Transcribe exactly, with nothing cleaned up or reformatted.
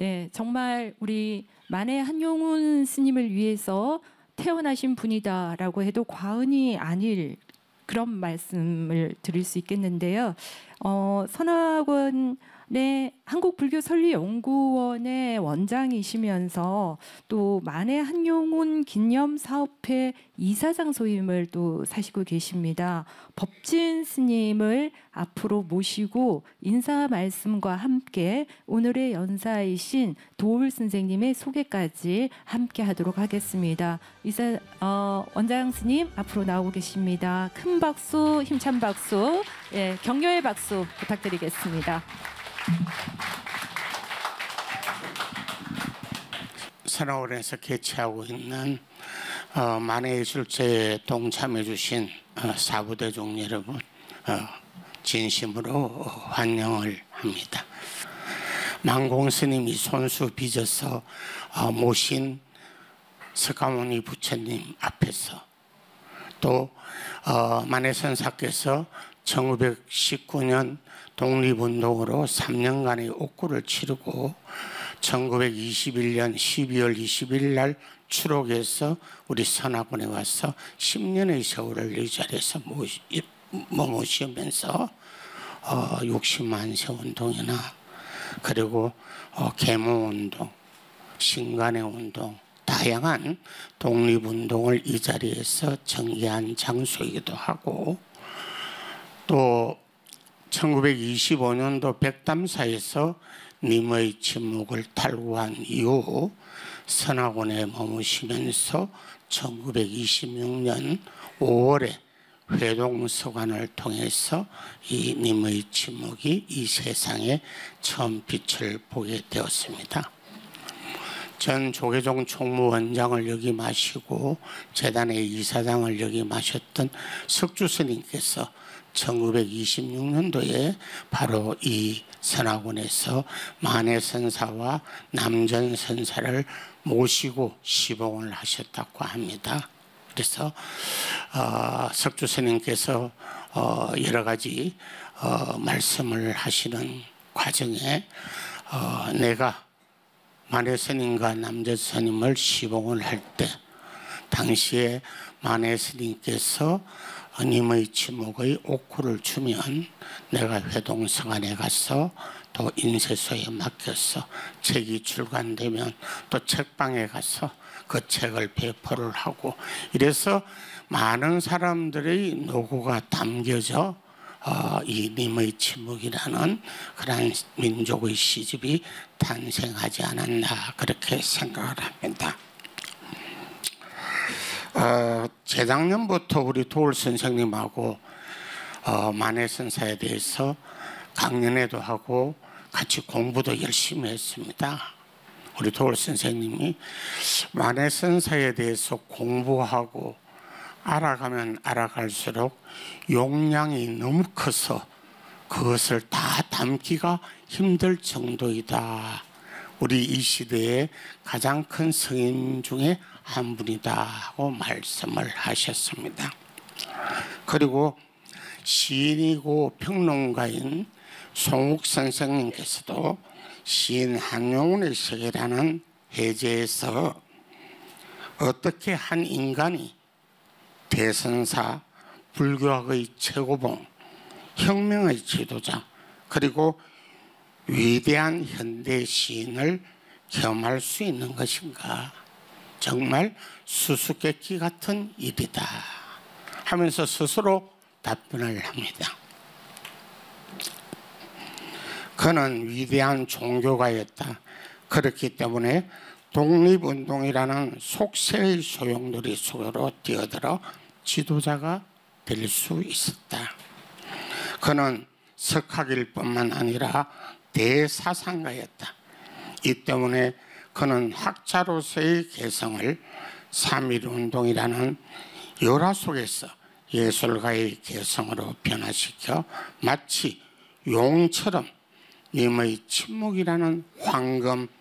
네, 정말 우리 만해 한용운 스님을 위해서 태어나신 분이다라고 해도 과언이 아닐 그런 말씀을 드릴 수 있겠는데요. 어, 선화권의 한국불교설리연구원의 원장이시면서 또 만해 한용운 기념사업회 이사장 소임을 또 사시고 계십니다. 법진 스님을 앞으로 모시고 인사 말씀과 함께 오늘의 연사이신 도울 선생님의 소개까지 함께 하도록 하겠습니다. 이사 어, 원장 스님 앞으로 나오고 계십니다. 큰 박수, 힘찬 박수, 예, 격려의 박수 부탁드리겠습니다. 선화원에서 개최하고 있는 어, 만해예술제에 동참해 주신 어, 사부대종 여러분 어, 진심으로 환영을 합니다. 만공스님이 손수 빚어서 어, 모신 석가모니 부처님 앞에서 또 어, 만해선사께서 천구백십구 년 독립운동으로 삼 년간의 옥구를 치르고 천구백이십일 년 십이월 이십일 날 추록해서 우리 선화군에 와서 십 년의 세월을 이 자리에서 머무시면서 어, 육십만세 운동이나 그리고 어, 계몽운동, 신간의 운동, 다양한 독립운동을 이 자리에서 전개한 장소이기도 하고 또 천구백이십오 년도 백담사에서 님의 침묵을 탈구한 이후 선화군에 머무시면서 천구백이십육 년 오월에 회동서관을 통해서 이 님의 침묵이 이 세상에 처음 빛을 보게 되었습니다. 전 조계종 총무원장을 역임하시고 재단의 이사장을 역임하셨던 석주스님께서 천구백이십육 년도에 바로 이 선화군에서 만해선사와 남전선사를 모시고 시봉을 하셨다고 합니다. 그래서 어, 석주스님께서 어, 여러 가지 어, 말씀을 하시는 과정에 어, 내가 만해스님과 남전스님을 시봉을 할 때 당시에 만해스님께서 님의 침묵의 옥구를 주면 내가 회동서관에 가서 또 인쇄소에 맡겨서 책이 출간되면 또 책방에 가서 그 책을 배포를 하고 이래서 많은 사람들의 노고가 담겨져 어, 이 님의 침묵이라는 그런 민족의 시집이 탄생하지 않았나 그렇게 생각을 합니다. 어, 재작년부터 우리 도울 선생님하고 어, 만해선사에 대해서 강연회도 하고 같이 공부도 열심히 했습니다. 우리 도울 선생님이 만해선사에 대해서 공부하고 알아가면 알아갈수록 용량이 너무 커서 그것을 다 담기가 힘들 정도이다. 우리 이 시대의 가장 큰 성인 중에 한 분이다고 말씀을 하셨습니다. 그리고 시인이고 평론가인 송욱 선생님께서도 시인 한용운의 세계라는 해제에서 어떻게 한 인간이 대선사, 불교학의 최고봉, 혁명의 지도자 그리고 위대한 현대 시인을 겸할 수 있는 것인가? 정말 수수께끼 같은 일이다 하면서 스스로 답변을 합니다. 그는 위대한 종교가였다. 그렇기 때문에 독립운동이라는 속세의 소용돌이 속으로 뛰어들어 지도자가 될 수 있었다. 그는 석학일 뿐만 아니라 대사상가였다. 이 때문에 그는 학자로서의 개성을 삼일운동이라는 열화 속에서 예술가의 개성으로 변화시켜 마치 용처럼 님의 침묵이라는 황금